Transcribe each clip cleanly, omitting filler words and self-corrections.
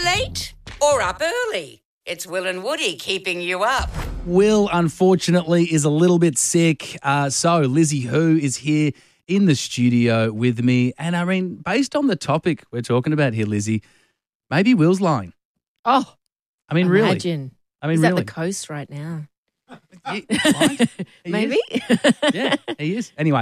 late or up early? It's Will and Woody keeping you up. Will, unfortunately, is a little bit sick. So Lizzie Who is here in the studio with me. And I mean, based on the topic we're talking about here, Lizzie, maybe Will's lying. Oh, I mean, imagine. really. I mean, He's really. at the coast right now. He might. He Maybe. is. Yeah, he is. Anyway,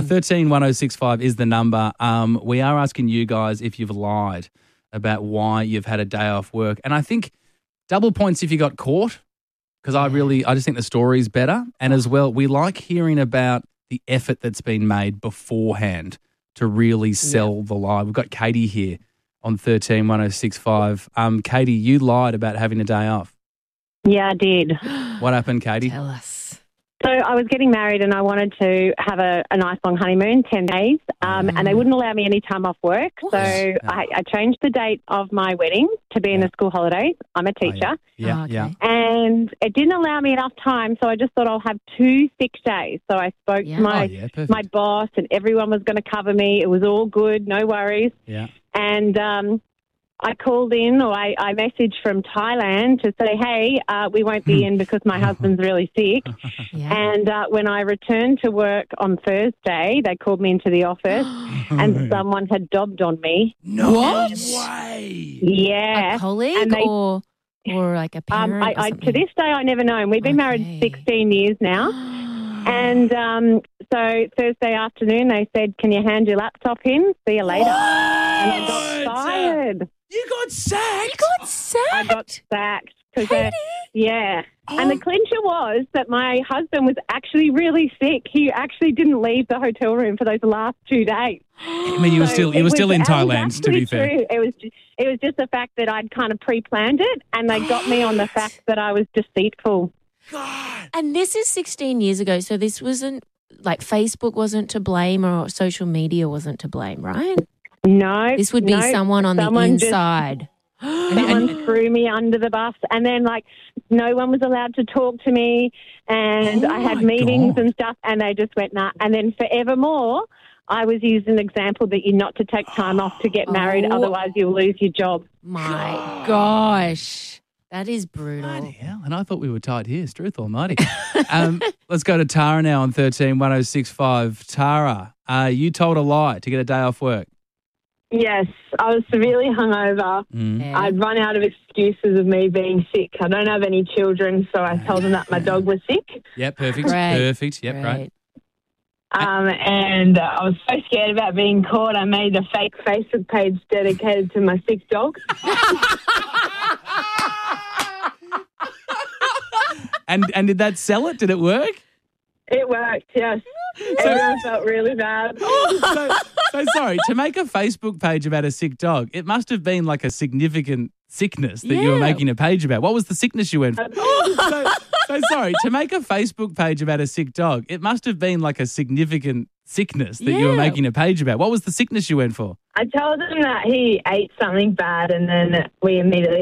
131065 is the number. We are asking you guys if you've lied about why you've had a day off work. And I think double points if you got caught, because I just think the story's better. And as well, we like hearing about the effort that's been made beforehand to really sell the lie. We've got Katie here on 131065. Katie, you lied about having a day off. Yeah, I did. What happened, Katie? Tell us. So I was getting married and I wanted to have a nice long honeymoon, 10 days, and they wouldn't allow me any time off work. So I changed the date of my wedding to be in the school holidays. I'm a teacher. Yeah, okay. yeah. And it didn't allow me enough time, so I just thought I'll have 2 sick days. So I spoke to my boss and everyone was going to cover me. It was all good, no worries. Yeah. And I called in, or I messaged from Thailand to say, hey, we won't be in because my husband's really sick. Yeah. And when I returned to work on Thursday, they called me into the office and someone had dobbed on me. No What? way. Yeah. A colleague And they- or like a parent or to something? this day, I never known. We've been married 16 years now. And so Thursday afternoon, they said, can you hand your laptop in? See you later. And I got fired. You got sacked? I got sacked. Yeah. And the clincher was that my husband was actually really sick. He actually didn't leave the hotel room for those last 2 days. I mean, you were still in Thailand, to be fair. True. It was just the fact that I'd kind of pre-planned it, and they got me on the fact that I was deceitful. God. And this is 16 years ago, so this wasn't, like, Facebook wasn't to blame or social media wasn't to blame, right? No. This would be someone on the inside. Someone threw me under the bus, and then, no one was allowed to talk to me, and I had meetings and stuff, and they just went, nah. And then forevermore, I was used as an example that you're not to take time off to get married, otherwise you'll lose your job. My gosh. That is brutal. Bloody hell. And I thought we were tied here, Struth almighty. Let's go to Tara now on 131065. Tara, you told a lie to get a day off work. Yes, I was severely hungover. Yeah. I'd run out of excuses of me being sick. I don't have any children, so I told them that my dog was sick. Yep, perfect. Great. Perfect. Yep, great. And I was so scared about being caught, I made a fake Facebook page dedicated to my sick dog. And did that sell it? Did it work? It worked, yes. Everyone felt really bad. So sorry, to make a Facebook page about a sick dog, it must have been like a significant sickness that you were making a page about. What was the sickness you went for? So sorry, to make a Facebook page about a sick dog, it must have been like a significant sickness that you were making a page about. What was the sickness you went for? I told him that he ate something bad, and then we immediately